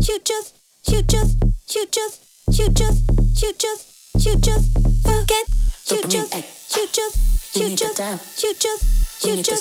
you just, you just, you just, you just, you just, you just forget. You just, you just, you just, you just, you just,